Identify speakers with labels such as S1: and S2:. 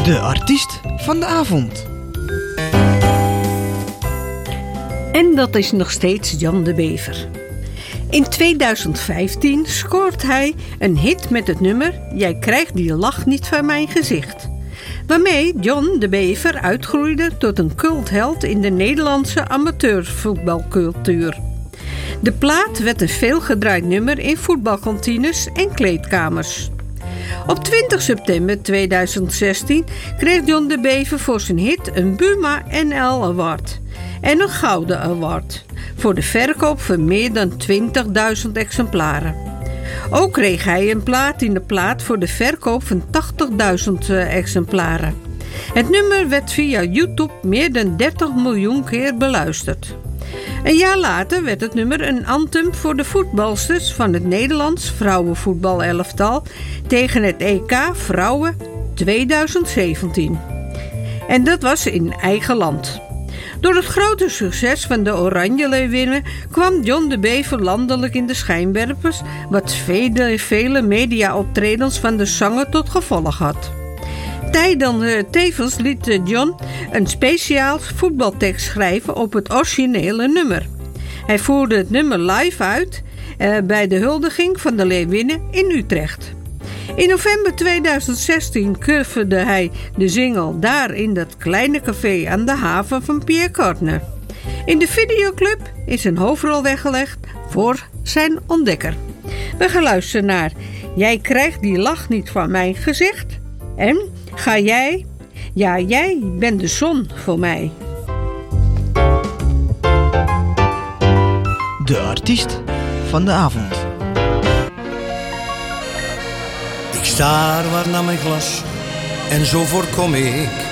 S1: De artiest van de avond.
S2: En dat is nog steeds John de Bever. In 2015 scoort hij een hit met het nummer Jij krijgt die lach niet van mijn gezicht. Waarmee John de Bever uitgroeide tot een cultheld in de Nederlandse amateurvoetbalcultuur. De plaat werd een veelgedraaid nummer in voetbalkantines en kleedkamers. Op 20 september 2016 kreeg John de Bever voor zijn hit een Buma NL Award en een Gouden Award voor de verkoop van meer dan 20.000 exemplaren. Ook kreeg hij een plaat voor de verkoop van 80.000 exemplaren. Het nummer werd via YouTube meer dan 30 miljoen keer beluisterd. Een jaar later werd het nummer een anthem voor de voetbalsters van het Nederlands vrouwenvoetbalelftal tegen het EK Vrouwen 2017. En dat was in eigen land. Door het grote succes van de Oranje Leeuwinnen kwam John de Bever landelijk in de schijnwerpers, wat vele media-optredens van de zanger tot gevolg had. Tevens liet John een speciaal voetbaltekst schrijven op het originele nummer. Hij voerde het nummer live uit bij de huldiging van de Leeuwinnen in Utrecht. In november 2016 coverde hij de single daar in dat kleine café aan de haven van Pierre Cardin. In de videoclip is een hoofdrol weggelegd voor zijn ontdekker. We gaan luisteren naar Jij krijgt die lach niet van mijn gezicht en Ga jij? Ja, jij bent de zon voor mij.
S1: De artiest van de avond.
S3: Ik staar waar naar mijn glas en zo voorkom ik